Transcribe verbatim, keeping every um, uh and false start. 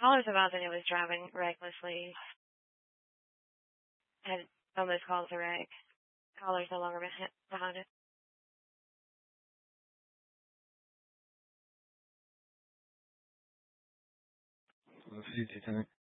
Callers about that it was driving recklessly. Had almost caused a wreck. Caller's no longer behind it. What did you do tonight?